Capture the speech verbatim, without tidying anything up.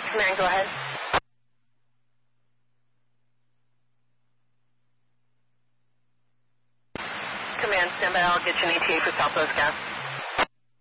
Command, go ahead. Command, stand by. I'll get you an E T A for Southwest Gas.